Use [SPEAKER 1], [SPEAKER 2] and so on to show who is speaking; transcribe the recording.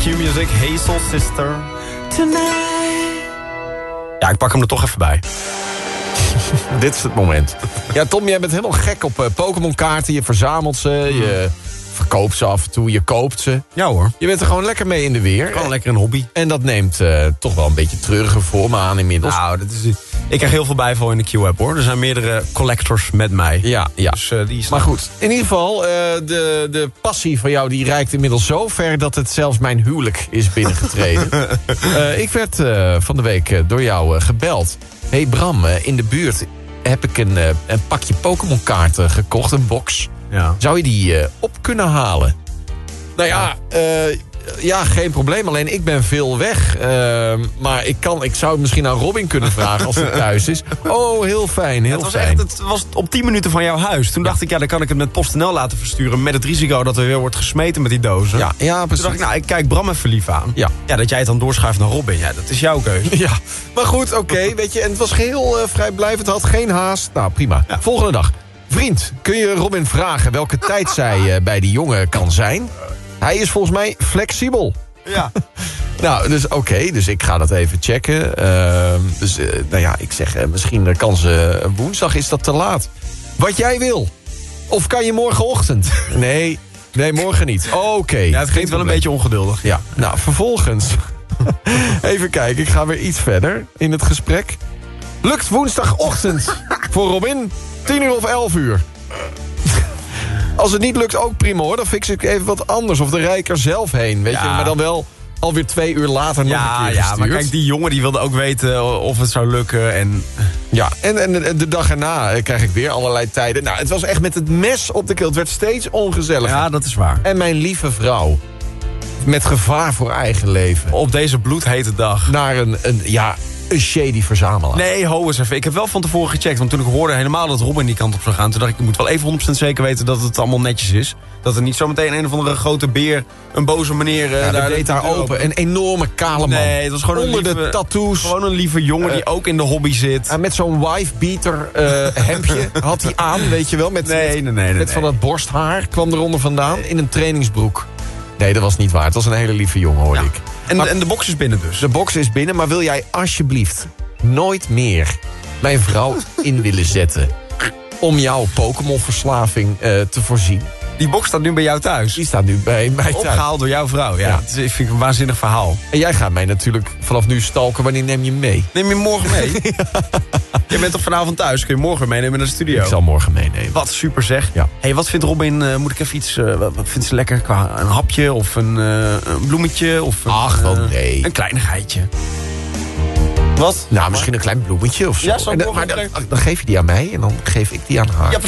[SPEAKER 1] Q-Music, Hey Soul Sister. Tonight. Ja, ik pak hem er toch even bij.
[SPEAKER 2] Dit is het moment. Ja, Tom, jij bent helemaal gek op Pokémon kaarten. Je verzamelt ze, je verkoopt ze af en toe, je koopt ze.
[SPEAKER 1] Ja hoor.
[SPEAKER 2] Je bent er gewoon lekker mee in de weer.
[SPEAKER 1] Gewoon lekker een hobby.
[SPEAKER 2] En dat neemt toch wel een beetje treurige vormen aan inmiddels.
[SPEAKER 1] Nou, ik krijg heel veel bijval in de Q-app hoor. Er zijn meerdere collectors met mij.
[SPEAKER 2] Ja.
[SPEAKER 1] Dus, die
[SPEAKER 2] maar goed, in ieder geval, de passie van jou die reikt inmiddels zo ver dat het zelfs mijn huwelijk is binnengetreden. Ik werd van de week door jou gebeld. Hey Bram, in de buurt heb ik een pakje Pokémon kaarten gekocht, een box.
[SPEAKER 1] Ja.
[SPEAKER 2] Zou je die op kunnen halen? Nou ja, geen probleem. Alleen ik ben veel weg. Maar ik zou het misschien aan Robin kunnen vragen als hij thuis is. Oh, heel fijn, heel fijn.
[SPEAKER 1] Het was op 10 minuten van jouw huis. Toen dacht ik, dan kan ik het met PostNL laten versturen. Met het risico dat er weer wordt gesmeten met die dozen.
[SPEAKER 2] Ja, precies.
[SPEAKER 1] Toen dacht ik, ik kijk Bram even lief aan.
[SPEAKER 2] Ja,
[SPEAKER 1] dat jij het dan doorschuift naar Robin. Ja, dat is jouw keuze.
[SPEAKER 2] Ja, maar goed, oké. Weet je, en het was geheel vrijblijvend. Had geen haast. Nou, prima. Ja. Volgende dag. Vriend, kun je Robin vragen welke tijd zij bij die jongen kan zijn? Hij is volgens mij flexibel.
[SPEAKER 1] Ja.
[SPEAKER 2] Nou, dus oké, dus ik ga dat even checken. Ik zeg, misschien kan ze woensdag, is dat te laat. Wat jij wil. Of kan je morgenochtend? Nee, morgen niet. Oké.
[SPEAKER 1] Ja, het klinkt wel een beetje ongeduldig.
[SPEAKER 2] Ja, nou, vervolgens. Even kijken, ik ga weer iets verder in het gesprek. Lukt woensdagochtend voor Robin 10 uur of 11 uur. Als het niet lukt, ook prima hoor. Dan fix ik even wat anders. Of de rij ik er zelf heen. Weet je, maar dan wel alweer 2 uur later nog een keer gestuurd.
[SPEAKER 1] Ja, maar kijk, die jongen die wilde ook weten of het zou lukken. En
[SPEAKER 2] de dag erna krijg ik weer allerlei tijden. Nou, het was echt met het mes op de keel. Het werd steeds ongezelliger.
[SPEAKER 1] Ja, dat is waar.
[SPEAKER 2] En mijn lieve vrouw, met gevaar voor eigen leven.
[SPEAKER 1] Op deze bloedhete dag.
[SPEAKER 2] Naar een shady verzamelaar.
[SPEAKER 1] Nee, ho eens even. Ik heb wel van tevoren gecheckt. Want toen ik hoorde helemaal dat Robin die kant op zou gaan, toen dacht ik moet wel even 100% zeker weten dat het allemaal netjes is. Dat er niet zometeen een of andere grote beer, een boze meneer...
[SPEAKER 2] dat deed daar open. Een enorme kale man.
[SPEAKER 1] Nee, het was gewoon
[SPEAKER 2] onder de tattoos.
[SPEAKER 1] Gewoon een lieve jongen die ook in de hobby zit.
[SPEAKER 2] Met zo'n wife-beater hemdje had hij aan, weet je wel. Met van dat borsthaar kwam eronder vandaan in een trainingsbroek. Nee, dat was niet waar. Het was een hele lieve jongen, hoorde ik.
[SPEAKER 1] En de box is binnen dus?
[SPEAKER 2] De box is binnen, maar wil jij alsjeblieft nooit meer mijn vrouw in willen zetten om jouw Pokémon-verslaving te voorzien?
[SPEAKER 1] Die box staat nu bij jou thuis?
[SPEAKER 2] Die staat nu bij mij thuis.
[SPEAKER 1] Opgehaald door jouw vrouw, ja. Dat vind ik een waanzinnig verhaal.
[SPEAKER 2] En jij gaat mij natuurlijk vanaf nu stalken. Wanneer neem je hem mee?
[SPEAKER 1] Neem je hem morgen mee? Je bent toch vanavond thuis? Kun je morgen meenemen naar de studio?
[SPEAKER 2] Ik zal morgen meenemen.
[SPEAKER 1] Wat super zeg.
[SPEAKER 2] Ja.
[SPEAKER 1] Hey, wat vindt Robin? Moet ik even iets... wat vindt ze lekker? Een hapje of een bloemetje? Of
[SPEAKER 2] nee.
[SPEAKER 1] Een kleinigheidje. Wat?
[SPEAKER 2] Nou, misschien een klein bloemetje of zo.
[SPEAKER 1] Ja, maar
[SPEAKER 2] dan geef je die aan mij en dan geef ik die aan haar.
[SPEAKER 1] Ja,